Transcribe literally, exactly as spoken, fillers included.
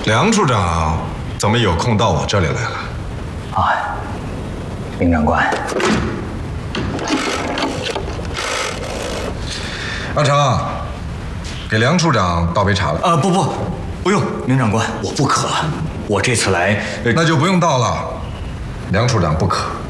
梁处长怎么有空到我这里来了？ 啊，林长官， 阿成，给梁处长倒杯茶来。 啊，不不，不用，林长官，我不渴，我这次来，呃、 那就不用倒了。梁处长不渴。